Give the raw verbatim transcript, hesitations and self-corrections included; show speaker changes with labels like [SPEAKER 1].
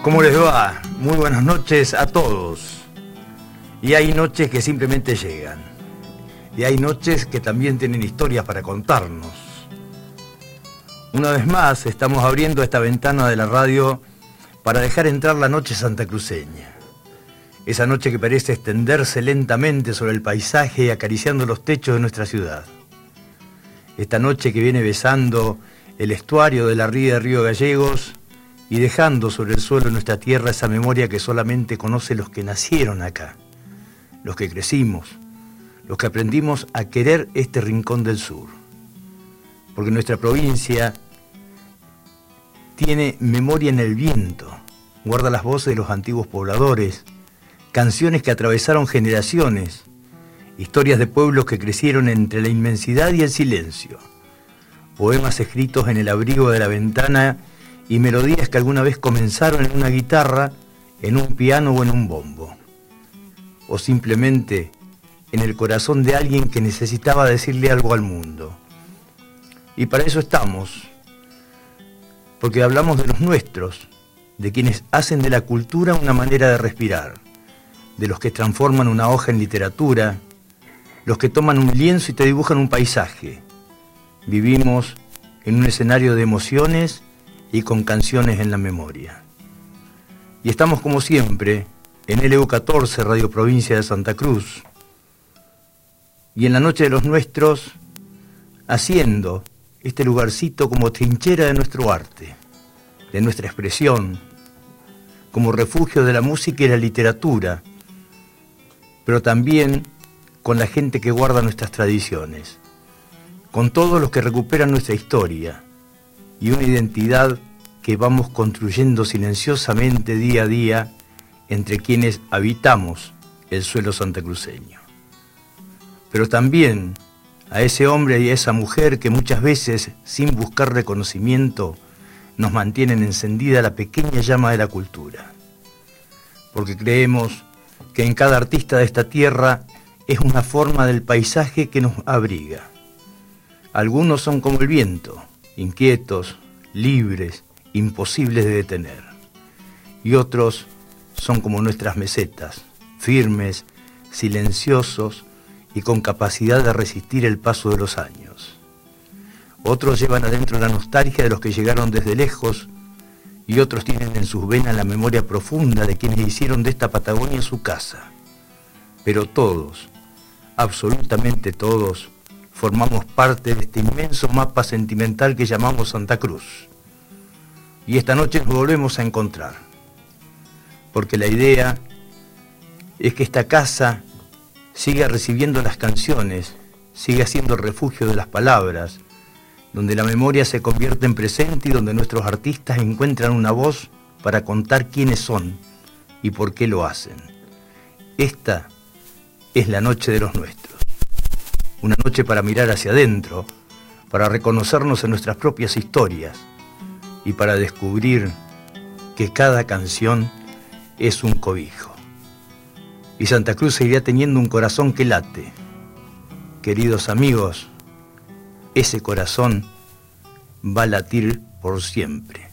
[SPEAKER 1] ¿Cómo les va? Muy buenas noches a todos. Y hay noches que simplemente llegan. Y hay noches que también tienen historias para contarnos. Una vez más estamos abriendo esta ventana de la radio para dejar entrar la noche santacruceña. Esa noche que parece extenderse lentamente sobre el paisaje y acariciando los techos de nuestra ciudad. Esta noche que viene besando el estuario de la ría de Río Gallegos y dejando sobre el suelo de nuestra tierra esa memoria que solamente conoce los que nacieron acá, los que crecimos, los que aprendimos a querer este rincón del sur. Porque nuestra provincia tiene memoria en el viento, guarda las voces de los antiguos pobladores, canciones que atravesaron generaciones, historias de pueblos que crecieron entre la inmensidad y el silencio, poemas escritos en el abrigo de la ventana y melodías que alguna vez comenzaron en una guitarra, en un piano o en un bombo, o simplemente en el corazón de alguien que necesitaba decirle algo al mundo. Y para eso estamos, porque hablamos de los nuestros, de quienes hacen de la cultura una manera de respirar, de los que transforman una hoja en literatura, los que toman un lienzo y te dibujan un paisaje. Vivimos en un escenario de emociones y con canciones en la memoria. Y estamos como siempre en L U catorce, Radio Provincia de Santa Cruz, y en la noche de los nuestros, haciendo este lugarcito como trinchera de nuestro arte, de nuestra expresión, como refugio de la música y la literatura, pero también con la gente que guarda nuestras tradiciones, con todos los que recuperan nuestra historia y una identidad que vamos construyendo silenciosamente día a día entre quienes habitamos el suelo santacruceño. Pero también a ese hombre y a esa mujer que muchas veces, sin buscar reconocimiento, nos mantienen encendida la pequeña llama de la cultura. Porque creemos que en cada artista de esta tierra es una forma del paisaje que nos abriga. Algunos son como el viento, inquietos, libres, imposibles de detener. Y otros son como nuestras mesetas, firmes, silenciosos y con capacidad de resistir el paso de los años. Otros llevan adentro la nostalgia de los que llegaron desde lejos y otros tienen en sus venas la memoria profunda de quienes hicieron de esta Patagonia su casa. Pero todos, absolutamente todos, formamos parte de este inmenso mapa sentimental que llamamos Santa Cruz. Y esta noche nos volvemos a encontrar, porque la idea es que esta casa siga recibiendo las canciones, siga siendo el refugio de las palabras, donde la memoria se convierte en presente y donde nuestros artistas encuentran una voz para contar quiénes son y por qué lo hacen. Esta es la noche de los nuestros. Una noche para mirar hacia adentro, para reconocernos en nuestras propias historias y para descubrir que cada canción es un cobijo. Y Santa Cruz seguirá teniendo un corazón que late. Queridos amigos, ese corazón va a latir por siempre.